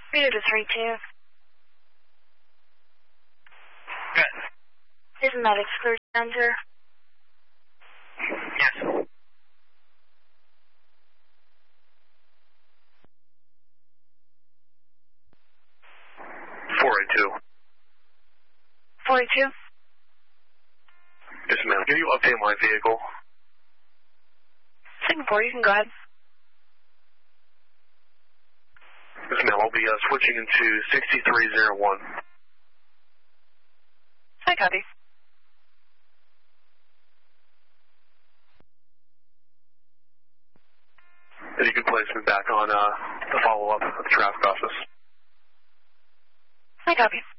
3 to 3-2. Good. Isn't that exclusion center? Yes. 482. 42? Yes, ma'am. Can you update my vehicle? Singapore, you can go ahead. Yes, ma'am. I'll be switching into 6301. I copy. And you can place me back on the follow-up at the traffic office. I copy.